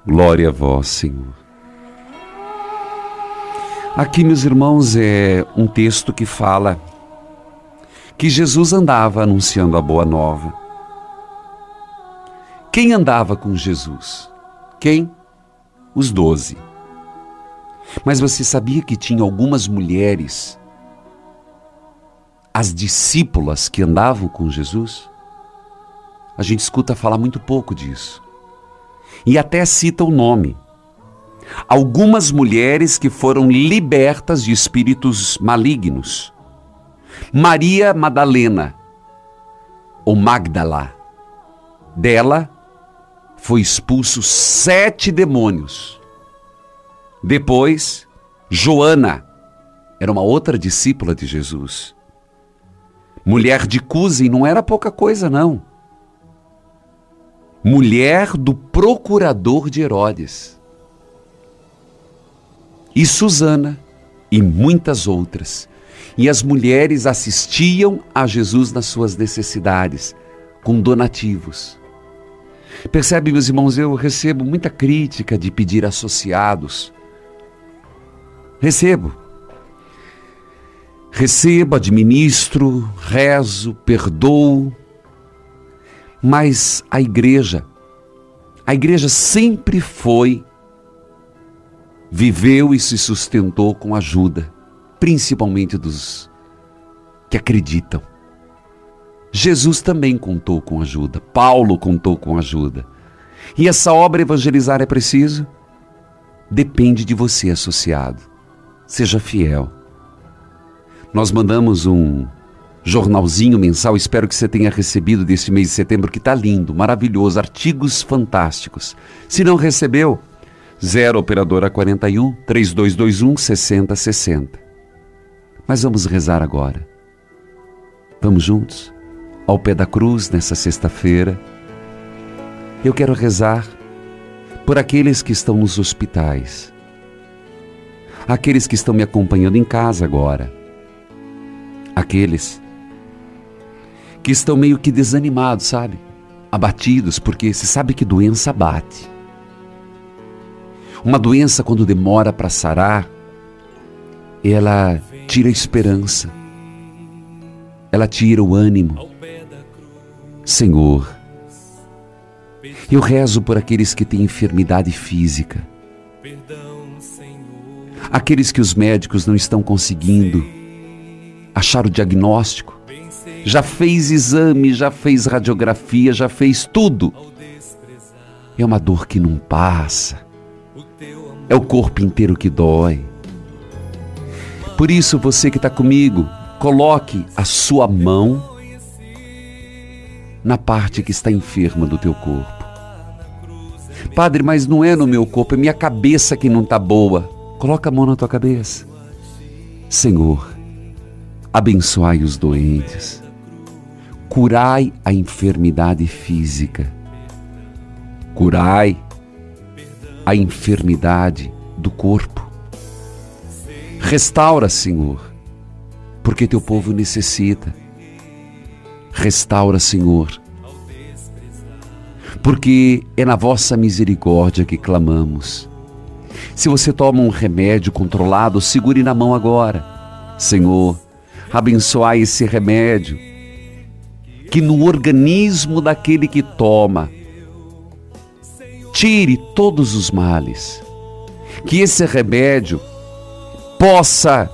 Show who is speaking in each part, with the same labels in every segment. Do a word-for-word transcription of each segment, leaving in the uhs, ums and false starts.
Speaker 1: Glória a vós, Senhor. Aqui, meus irmãos, é um texto que fala que Jesus andava anunciando a boa nova. Quem andava com Jesus? Quem? Os doze. Mas você sabia que tinha algumas mulheres, as discípulas que andavam com Jesus? A gente escuta falar muito pouco disso. E até cita o nome. Algumas mulheres que foram libertas de espíritos malignos. Maria Madalena, ou Magdala, dela foi expulso sete demônios. Depois, Joana, era uma outra discípula de Jesus. Mulher de Cusa, e não era pouca coisa não. Mulher do procurador de Herodes. E Susana, e muitas outras. E as mulheres assistiam a Jesus nas suas necessidades, com donativos. Percebe, meus irmãos, eu recebo muita crítica de pedir associados. Recebo. Recebo, administro, rezo, perdoo. Mas a igreja, a igreja sempre foi, viveu e se sustentou com ajuda, principalmente dos que acreditam. Jesus também contou com ajuda, Paulo contou com ajuda. E essa obra evangelizar é preciso? Depende de você, associado. Seja fiel. Nós mandamos um jornalzinho mensal, espero que você tenha recebido deste mês de setembro, que está lindo, maravilhoso, artigos fantásticos. Se não recebeu, zero operadora quarenta e um, três dois dois um, seis zero seis zero. Mas vamos rezar agora. Vamos juntos? Ao pé da cruz, nessa sexta-feira. Eu quero rezar por aqueles que estão nos hospitais. Aqueles que estão me acompanhando em casa agora. Aqueles que estão meio que desanimados, sabe? Abatidos, porque você sabe que doença abate. Uma doença, quando demora para sarar, ela tira a esperança. Ela tira o ânimo. Senhor, eu rezo por aqueles que têm enfermidade física. Aqueles que os médicos não estão conseguindo achar o diagnóstico. Já fez exame, já fez radiografia, já fez tudo. É uma dor que não passa. É o corpo inteiro que dói. Por isso, você que está comigo, coloque a sua mão na parte que está enferma do teu corpo. Padre, mas não é no meu corpo, é minha cabeça que não está boa. Coloca a mão na tua cabeça. Senhor, abençoai os doentes. Curai a enfermidade física. Curai a enfermidade do corpo. Restaura, Senhor, porque teu povo necessita. Restaura, Senhor, porque é na vossa misericórdia que clamamos. Se você toma um remédio controlado, segure na mão agora. Senhor, abençoai esse remédio, que no organismo daquele que toma, tire todos os males. Que esse remédio possa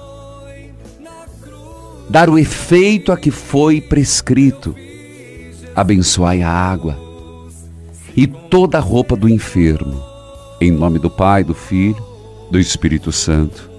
Speaker 1: dar o efeito a que foi prescrito. Abençoai a água e toda a roupa do enfermo. Em nome do Pai, do Filho, do Espírito Santo.